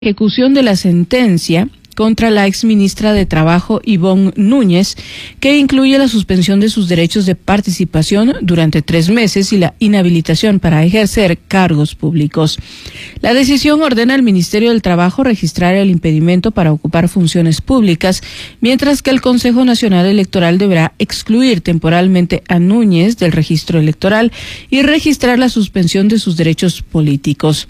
ejecución de la sentencia contra la exministra de Trabajo Ivonne Núñez, que incluye la suspensión de sus derechos de participación durante 3 meses y la inhabilitación para ejercer cargos públicos. La decisión ordena al Ministerio del Trabajo registrar el impedimento para ocupar funciones públicas, mientras que el Consejo Nacional Electoral deberá excluir temporalmente a Núñez del registro electoral y registrar la suspensión de sus derechos políticos.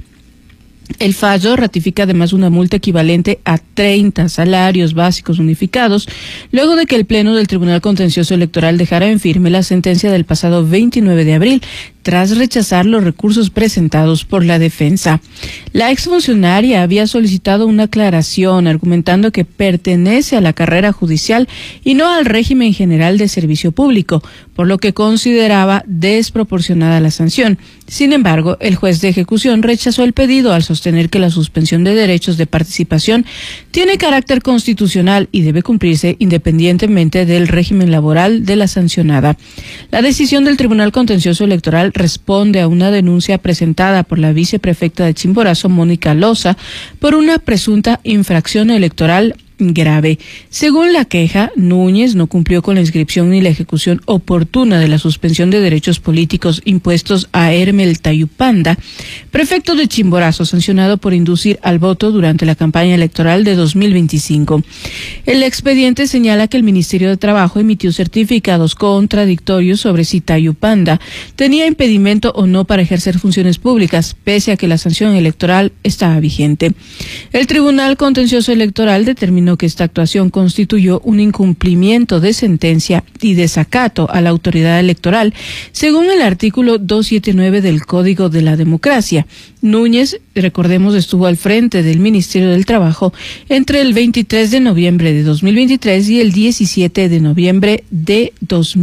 El fallo ratifica además una multa equivalente a 30 salarios básicos unificados, luego de que el Pleno del Tribunal Contencioso Electoral dejara en firme la sentencia del pasado 29 de abril, tras rechazar los recursos presentados por la defensa. La exfuncionaria había solicitado una aclaración, argumentando que pertenece a la carrera judicial y no al régimen general de servicio público, por lo que consideraba desproporcionada la sanción. Sin embargo, el juez de ejecución rechazó el pedido al sostener que la suspensión de derechos de participación tiene carácter constitucional y debe cumplirse independientemente del régimen laboral de la sancionada. La decisión del Tribunal Contencioso Electoral responde a una denuncia presentada por la viceprefecta de Chimborazo, Mónica Loza, por una presunta infracción electoral grave. Según la queja, Núñez no cumplió con la inscripción ni la ejecución oportuna de la suspensión de derechos políticos impuestos a Hermel Tayupanda, prefecto de Chimborazo, sancionado por inducir al voto durante la campaña electoral de 2025. El expediente señala que el Ministerio de Trabajo emitió certificados contradictorios sobre si Tayupanda tenía impedimento o no para ejercer funciones públicas, pese a que la sanción electoral estaba vigente. El Tribunal Contencioso Electoral determinó que esta actuación constituyó un incumplimiento de sentencia y desacato a la autoridad electoral, según el artículo 279 del Código de la Democracia. Núñez, recordemos, estuvo al frente del Ministerio del Trabajo entre el 23 de noviembre de 2023 y el 17 de noviembre de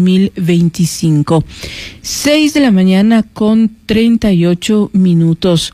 2025. 6 de la mañana con 38 minutos.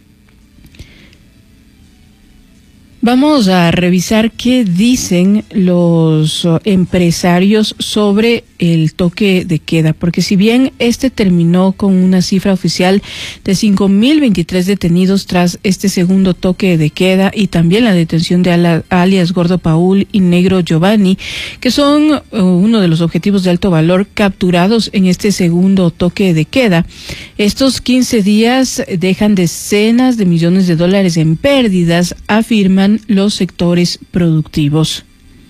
Vamos a revisar qué dicen los empresarios sobre el toque de queda, porque si bien este terminó con una cifra oficial de 5.023 detenidos tras este segundo toque de queda y también la detención de alias Gordo Paul y Negro Giovanni, que son uno de los objetivos de alto valor capturados en este segundo toque de queda, estos 15 días dejan decenas de millones de dólares en pérdidas, afirman los sectores productivos.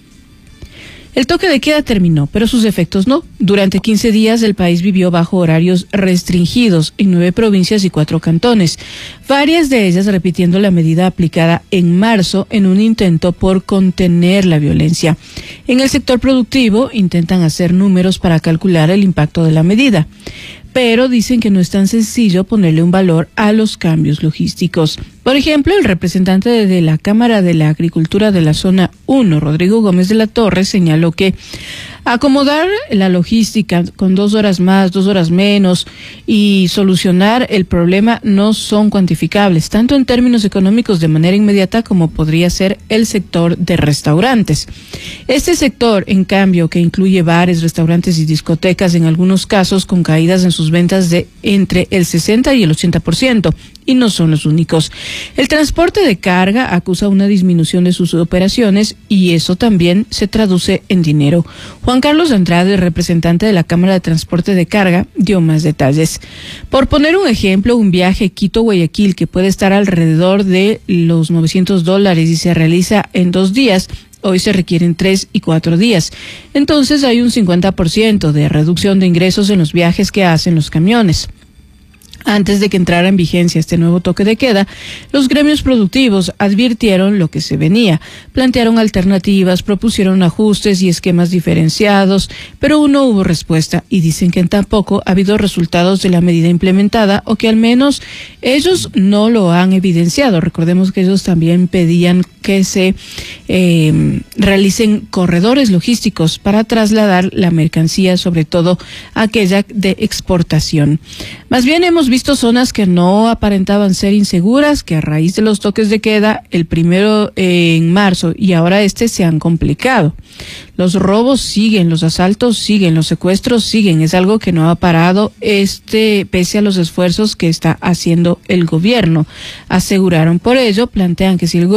El toque de queda terminó, pero sus efectos no. Durante 15 días el país vivió bajo horarios restringidos en 9 provincias y 4 cantones, varias de ellas repitiendo la medida aplicada en marzo en un intento por contener la violencia. En el sector productivo intentan hacer números para calcular el impacto de la medida, pero dicen que no es tan sencillo ponerle un valor a los cambios logísticos. Por ejemplo, el representante de la Cámara de la Agricultura de la Zona 1, Rodrigo Gómez de la Torre, señaló que acomodar la logística con 2 horas más, 2 horas menos y solucionar el problema no son cuantificables, tanto en términos económicos de manera inmediata como podría ser el sector de restaurantes. Este sector, en cambio, que incluye bares, restaurantes y discotecas, en algunos casos con caídas en sus ventas de entre el 60 y el 80%, y no son los únicos. El transporte de carga acusa una disminución de sus operaciones y eso también se traduce en dinero. Juan Carlos Andrade, representante de la Cámara de Transporte de Carga, dio más detalles. Por poner un ejemplo, un viaje Quito-Guayaquil que puede estar alrededor de los $900 y se realiza en 2 días, hoy se requieren 3 y 4 días. Entonces hay un 50% de reducción de ingresos en los viajes que hacen los camiones. Antes de que entrara en vigencia este nuevo toque de queda, los gremios productivos advirtieron lo que se venía, plantearon alternativas, propusieron ajustes y esquemas diferenciados, pero no hubo respuesta y dicen que tampoco ha habido resultados de la medida implementada o que al menos ellos no lo han evidenciado. Recordemos que ellos también pedían que se realicen corredores logísticos para trasladar la mercancía, sobre todo aquella de exportación. Más bien hemos visto zonas que no aparentaban ser inseguras, que a raíz de los toques de queda, el primero en marzo y ahora se han complicado. Los robos siguen, los asaltos siguen, los secuestros siguen. Es algo que no ha parado pese a los esfuerzos que está haciendo el gobierno. Aseguraron. Por ello, plantean que si el